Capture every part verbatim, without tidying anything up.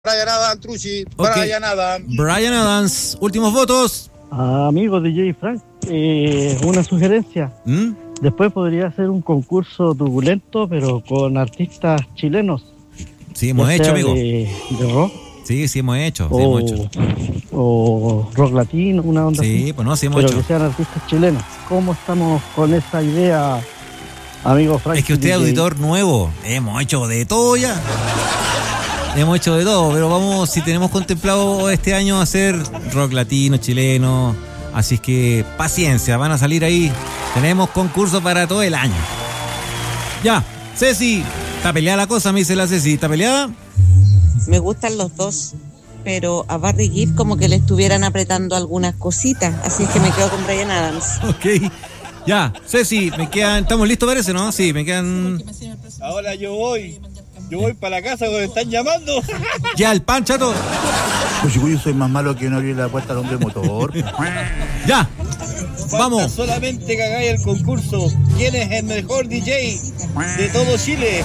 Brian Adams, Truchi, Okay. Brian Adams. Brian Adams, últimos votos. Ah, amigo D J Frank, eh, una sugerencia. ¿Mm? Después podría hacer un concurso turbulento, pero con artistas chilenos. Sí, hemos ya hecho, sea amigo. De, de rock. Sí, sí, hemos hecho. Sí, O, hemos hecho. o rock latino, una onda Sí, así. pues no, sí hemos Pero hecho. que sean artistas chilenos. ¿Cómo estamos con esa idea, amigo Frank? Es que usted es D J? auditor nuevo. Hemos hecho de todo ya. Hemos hecho de todo, pero vamos, si tenemos contemplado este año hacer rock latino, chileno. Así es que paciencia, van a salir ahí. Tenemos concurso para todo el año. Ya, Ceci, está peleada la cosa, me dice la Ceci. ¿Está peleada? Me gustan los dos, pero a Barry Gibb como que le estuvieran apretando algunas cositas, así es que me quedo con Brian Adams. Ok. Ya, Ceci, me quedan. ¿Estamos listos, parece, no? Sí, me quedan. Ahora yo voy. Yo voy para la casa cuando me están llamando. Ya, el pan, chato. Pues yo soy más malo que no abrir la puerta al hombre motor. Ya. Falta Vamos. solamente que hagáis el concurso. ¿Quién es el mejor D J de todo Chile?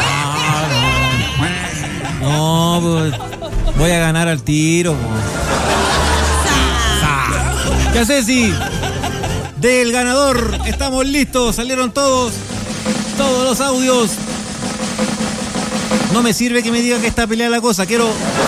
Ah, no. No, pues voy a ganar al tiro. Pues. Ah. Ya, Ceci. Del ganador. Estamos listos. Salieron todos. Todos los audios. No me sirve que me diga que está peleada la cosa. Quiero.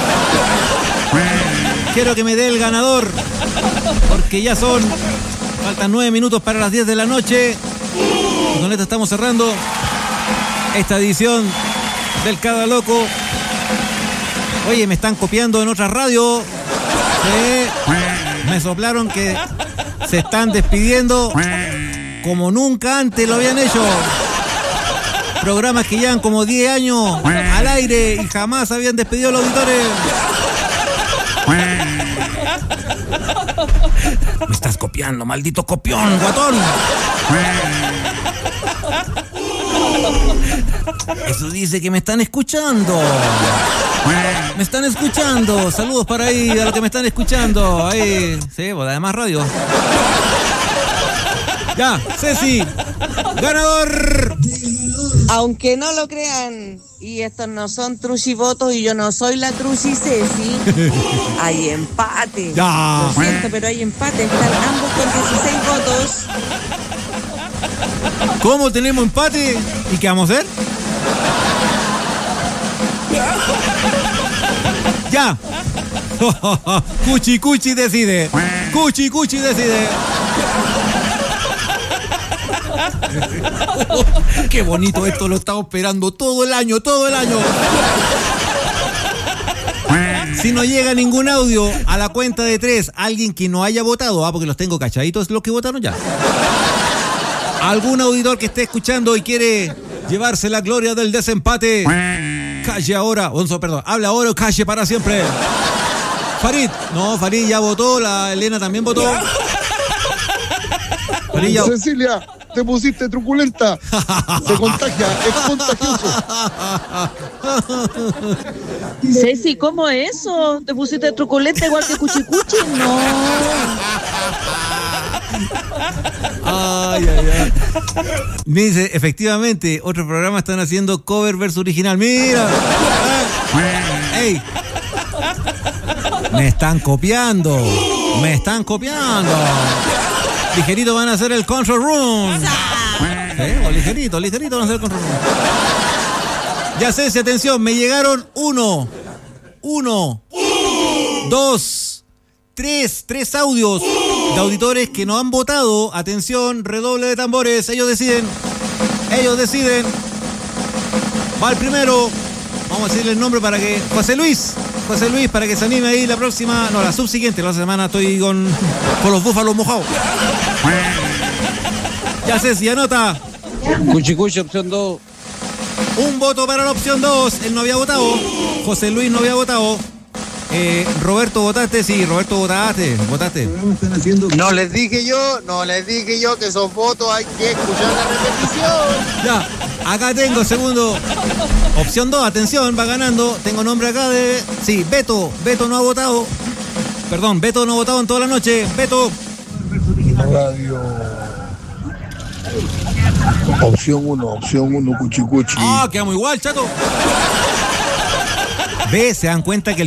Quiero que me dé el ganador. Porque ya son. Faltan nueve minutos para las diez de la noche. Y con esto estamos cerrando esta edición del Cada Loco. Oye, me están copiando en otra radio. Sí. Me soplaron que se están despidiendo como nunca antes lo habían hecho. Programas que llevan como diez años al aire y jamás habían despedido a los auditores. Me estás copiando, maldito copión, guatón. Eso dice que me están escuchando. Me están escuchando. Saludos para ahí a los que me están escuchando. Ahí, sí, pues además radio. Ya, Ceci, ganador. Aunque no lo crean, y estos no son truchivotos y yo no soy la truchi Ceci, hay empate. Ya. Lo siento, pero hay empate. Están ambos con dieciséis votos. ¿Cómo tenemos empate? ¿Y qué vamos a hacer? Ya. Cuchi Cuchi decide. Cuchi Cuchi decide. Qué bonito esto, lo estamos esperando todo el año, todo el año. Si no llega ningún audio a la cuenta de tres, alguien que no haya votado, ah, porque los tengo cachaditos los que votaron ya. Algún auditor que esté escuchando y quiere llevarse la gloria del desempate, calle ahora, Onzo, perdón, habla ahora o calle para siempre. Farid, no, Farid ya votó, la Elena también votó. Farid ya... Cecilia, te pusiste truculenta. Se contagia, es contagioso. Ceci, ¿cómo es eso? ¿Te pusiste truculenta igual que Cuchicuchi? No. Ay, ay, ay. Me dice, efectivamente, otros programas están haciendo cover versus original. Mira. Ey. Me están copiando. Me están copiando. Ligerito van a hacer el control room. ¿Sí? O ligerito, ligerito van a hacer el control room. Ya sé, si atención, me llegaron uno, uno, dos, tres, tres audios de auditores que no han votado. Atención, redoble de tambores, ellos deciden, ellos deciden. Va el primero, vamos a decirle el nombre para que, José Luis, José Luis, para que se anime ahí la próxima, no, la subsiguiente, la semana estoy con, con los búfalos mojados. Ya sé, si anota. Cuchicuchi, opción dos. Un voto para la opción dos. Él no había votado. José Luis no había votado. Eh, Roberto, votaste. Sí, Roberto, votaste. Votaste. No les dije yo, no les dije yo que esos votos hay que escuchar la repetición. Ya, acá tengo segundo. Opción dos, atención, va ganando. Tengo nombre acá de... Sí, Beto. Beto no ha votado. Perdón, Beto no ha votado en toda la noche. Beto. Radio. Opción uno, opción uno, Cuchicuchi. Ah, quedamos igual, chato. Ve, se dan cuenta que